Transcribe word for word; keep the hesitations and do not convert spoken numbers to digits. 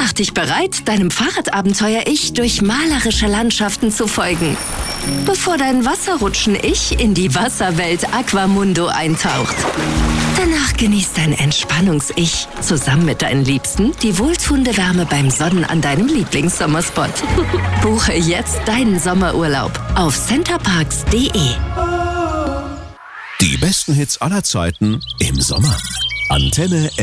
Mach dich bereit, deinem Fahrradabenteuer-Ich durch malerische Landschaften zu folgen, bevor dein Wasserrutschen-Ich in die Wasserwelt Aquamundo eintaucht. Danach genießt dein Entspannungs-Ich zusammen mit deinen Liebsten die wohltuende Wärme beim Sonnen an deinem Lieblingssommerspot. Buche jetzt deinen Sommerurlaub auf centerparks punkt de. Die besten Hits aller Zeiten im Sommer. Antenne